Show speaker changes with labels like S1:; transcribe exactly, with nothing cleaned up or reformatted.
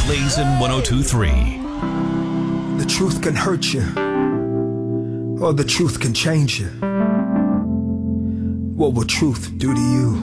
S1: Blazin' one oh two point three.
S2: The truth can hurt you, or the truth can change you. What will truth do to you?